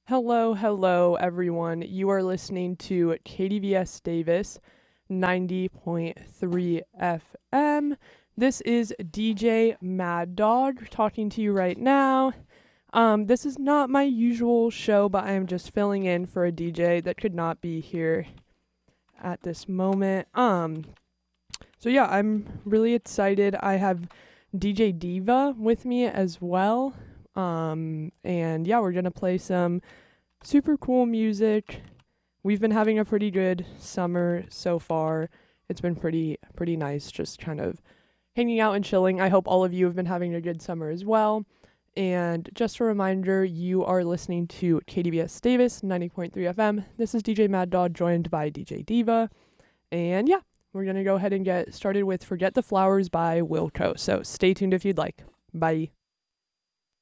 Hello, hello, everyone. You are listening to KDVS Davis 90.3 FM. This is DJ Mad Dog talking to you right now. This is not my usual show, but I am just filling in for a DJ that could not be here at this moment. So yeah, I'm really excited. I have DJ Diva with me as well. And yeah, we're gonna play some super cool music. We've been having a pretty good summer so far. It's been pretty nice just kind of hanging out and chilling. I hope all of you have been having a good summer as well. And just a reminder, you are listening to KDBS Davis 90.3 FM. This is DJ Mad Dog joined by DJ Diva. And yeah, we're going to go ahead and get started with Forget the Flowers by Wilco. So stay tuned if you'd like. Bye.